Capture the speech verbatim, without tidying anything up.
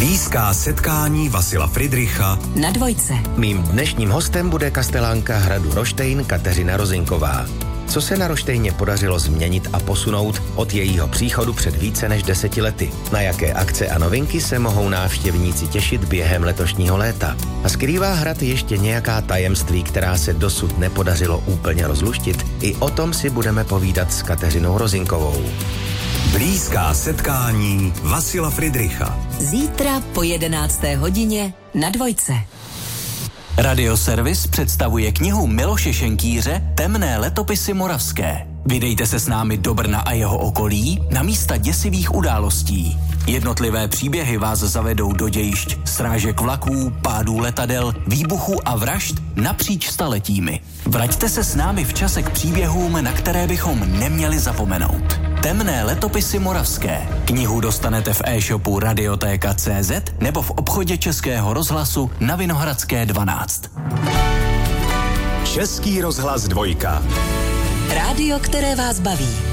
Blízká setkání Vasila Fridricha na Dvojce. Mým dnešním hostem bude kastelánka hradu Roštejn Kateřina Rozinková. Co se na Roštejně podařilo změnit a posunout od jejího příchodu před více než deseti lety? Na jaké akce a novinky se mohou návštěvníci těšit během letošního léta? A skrývá hrad ještě nějaká tajemství, která se dosud nepodařilo úplně rozluštit? I o tom si budeme povídat s Kateřinou Rozinkovou. Blízká setkání Vasila Fridricha. Zítra po jedenácté hodině na Dvojce. Radioservis představuje knihu Miloše Šenkýře Temné letopisy moravské. Vydejte se s námi do Brna a jeho okolí na místa děsivých událostí. Jednotlivé příběhy vás zavedou do dějišť srážek vlaků, pádů letadel, výbuchů a vražd napříč staletími. Vraťte se s námi v čase k příběhům, na které bychom neměli zapomenout. Temné letopisy moravské. Knihu dostanete v e-shopu Radiotéka tečka cé zet nebo v obchodě Českého rozhlasu na Vinohradské dvanáct. Český rozhlas Dvojka. Rádio, které vás baví.